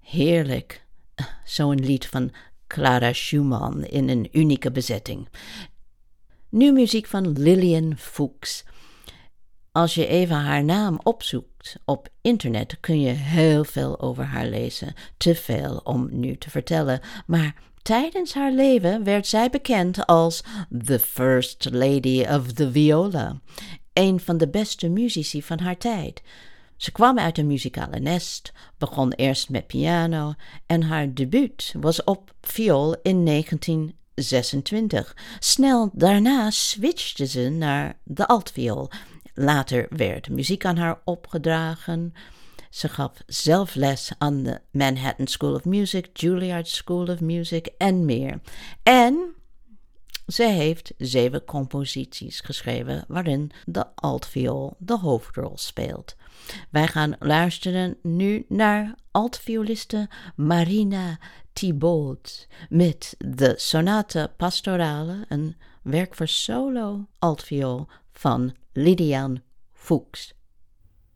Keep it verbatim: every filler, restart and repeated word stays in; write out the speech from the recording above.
Heerlijk. Zo'n lied van Clara Schumann in een unieke bezetting. Nu muziek van Lillian Fuchs. Als je even haar naam opzoekt op internet kun je heel veel over haar lezen. Te veel om nu te vertellen, maar tijdens haar leven werd zij bekend als The First Lady of the Viola, een van de beste muzici van haar tijd. Ze kwam uit een muzikale nest, begon eerst met piano en haar debuut was op viool in negentien zesentwintig. Snel daarna switchte ze naar de altviool. Later werd muziek aan haar opgedragen. Ze gaf zelf les aan de Manhattan School of Music, Juilliard School of Music en meer. En ze heeft zeven composities geschreven waarin de altviool de hoofdrol speelt. Wij gaan luisteren nu naar altvioliste Marina Thibaud met de Sonate Pastorale, een werk voor solo altviool van Lillian Fuchs.